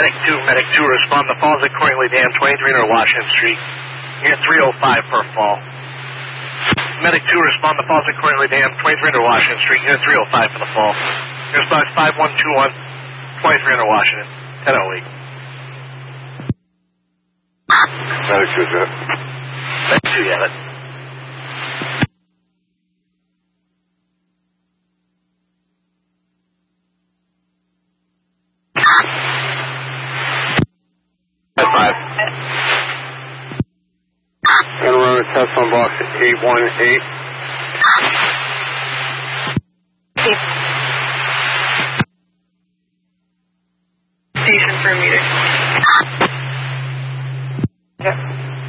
Medic 2, respond to falls at Courtney Dam, 2300 Washington Street. Unit 305 per fall. Medic 2, respond to falls at Courtney Dam, 2300 Washington Street. Unit 305 for the fall. Response 5121, 2300 Washington, 1008. Medic 2, jet. Medic 2, yeah, that. Gonna run a test on box 818. Station per meter. Yep.